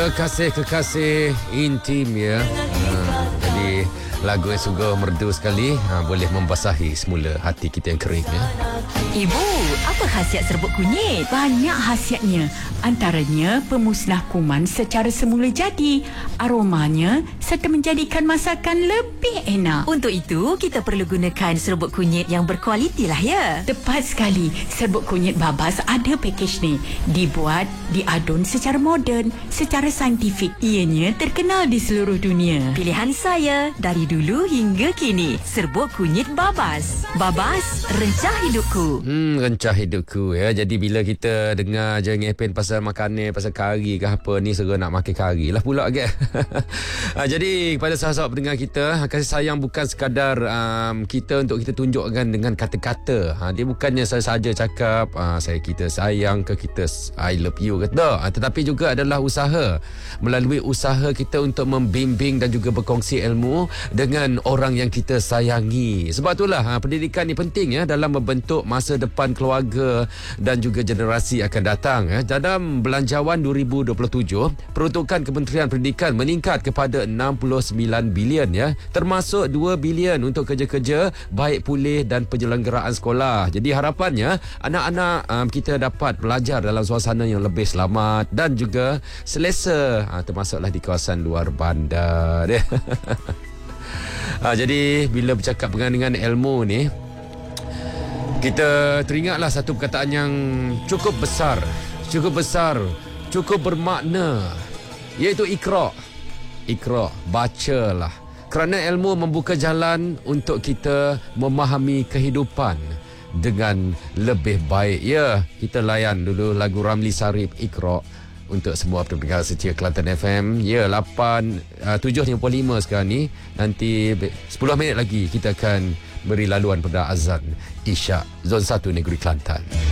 Kekasih intim ya. Jadi lagu yang sungguh merdu sekali, boleh membasahi semula hati kita yang kering ya. Ibu, apa khasiat serbuk kunyit? Banyak khasiatnya. Antaranya pemusnah kuman secara semula jadi, aromanya serta menjadikan masakan lebih enak. Untuk itu, kita perlu gunakan serbuk kunyit yang berkualiti lah ya. Tepat sekali. Serbuk kunyit Babas ada pakej ni. Dibuat, diadun secara moden, secara saintifik. Ianya terkenal di seluruh dunia. Pilihan saya dari dulu hingga kini. Serbuk kunyit Babas. Babas, rencah hidupku. Rencah hidupku ya. Jadi bila kita dengar je ngepen pasal makanan, pasal kari ke apa ni, segera nak makan kari lah pula ke. Jadi kepada sahabat pendengar kita, kasih sayang bukan sekadar kita untuk kita tunjukkan dengan kata-kata. Dia bukannya saja cakap kita sayang ke, kita I love you ke tak. Tetapi juga adalah usaha. Melalui usaha kita untuk membimbing dan juga berkongsi ilmu dengan orang yang kita sayangi. Sebab itulah pendidikan ni penting ya dalam membentuk masa depan keluarga dan juga generasi akan datang. Dalam Belanjawan 2027, peruntukan Kementerian Pendidikan meningkat kepada 69 bilion ya, termasuk 2 bilion untuk kerja-kerja baik pulih dan penyelenggaraan sekolah. Jadi harapannya anak-anak kita dapat belajar dalam suasana yang lebih selamat dan juga selesa, termasuklah di kawasan luar bandar. Jadi bila bercakap dengan ilmu ni, kita teringatlah satu perkataan yang cukup besar, cukup bermakna, iaitu Iqra. Iqra, bacalah. Kerana ilmu membuka jalan untuk kita memahami kehidupan dengan lebih baik. Ya, kita layan dulu lagu Ramli Sarip, Iqra, untuk semua pendengar setia Kelantan FM. Ya, 7.55 sekarang ni. Nanti 10 minit lagi kita akan beri laluan pada azan Isyak Zon 1 Negeri Kelantan.